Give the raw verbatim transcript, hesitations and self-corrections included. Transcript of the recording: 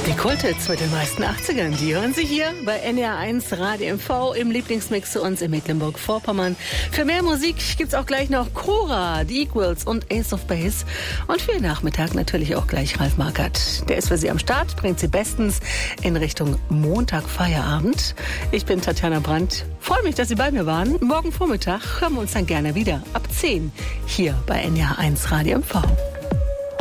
Die Kulthits mit den meisten achtzigern, die hören Sie hier bei N D R eins Radio M V im Lieblingsmix zu uns in Mecklenburg-Vorpommern. Für mehr Musik gibt's auch gleich noch Cora, die Equals und Ace of Base. Und für den Nachmittag natürlich auch gleich Ralf Markert. Der ist für Sie am Start, bringt Sie bestens in Richtung Montag-Feierabend. Ich bin Tatjana Brandt. Freue mich, dass Sie bei mir waren. Morgen Vormittag hören wir uns dann gerne wieder ab zehn hier bei N D R eins Radio M V.